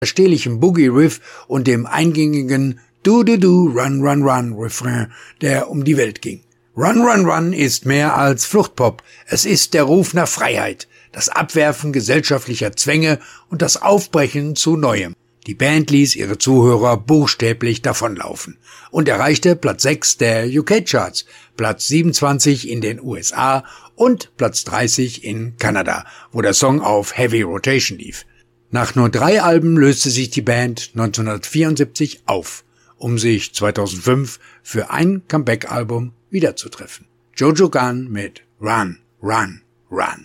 unwiderstehlichem Boogie-Riff und dem eingängigen Do-Do-Do-Run-Run-Run-Refrain, der um die Welt ging. Run, Run, Run ist mehr als Fluchtpop. Es ist der Ruf nach Freiheit, das Abwerfen gesellschaftlicher Zwänge und das Aufbrechen zu Neuem. Die Band ließ ihre Zuhörer buchstäblich davonlaufen und erreichte Platz 6 der UK-Charts, Platz 27 in den USA und Platz 30 in Kanada, wo der Song auf Heavy Rotation lief. Nach nur 3 Alben löste sich die Band 1974 auf, um sich 2005 für ein Comeback-Album wiederzutreffen. Jojo Gunn mit Run, Run, Run.